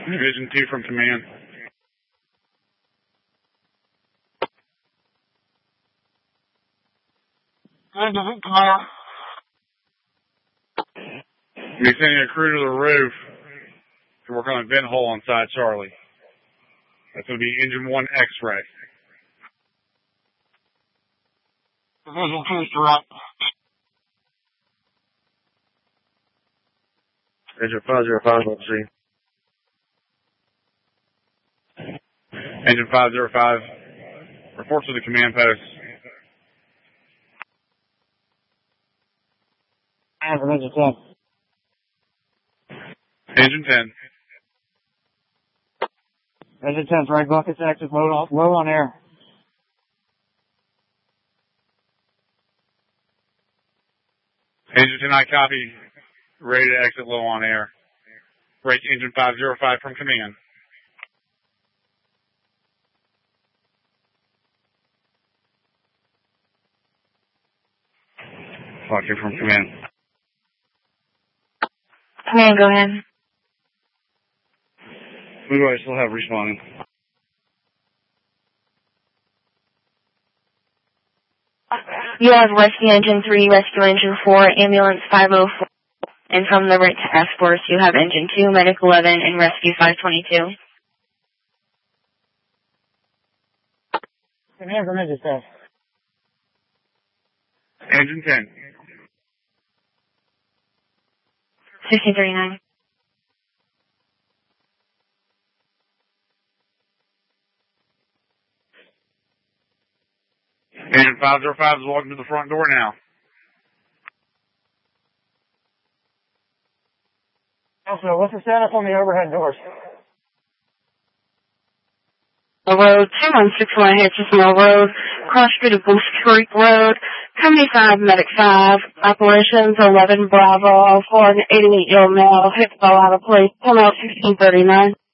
Division 2 from command. We're sending a crew to the roof to work on a vent hole on side Charlie. That's going to be engine 1 X-ray. Division 2 is direct. Engine 505, let's see. Engine 505, report to the command post. And from Engine 10. Engine 10. Engine 10's right bucket's active, low on air. Engine 10, I copy. Ready to exit low on air. Break engine 505 from command. Talk you from command. Command, go ahead. Who do I still have responding? You have Rescue Engine 3, Rescue Engine 4, Ambulance 504. And from the Rit Task Force, you have Engine 2, Medic 11, and Rescue 522. Command from Engine 10. Engine 10. 1639. Engine 505 is walking to the front door now. Also, what's the status on the overhead doors? Road 2161 Hitches Mill Road, Cross Street of Goose Creek Road, Company 5, Medic 5, Operations 11 Bravo, 4 an 88-year-old male, hit fell out of place, 10 out 1639.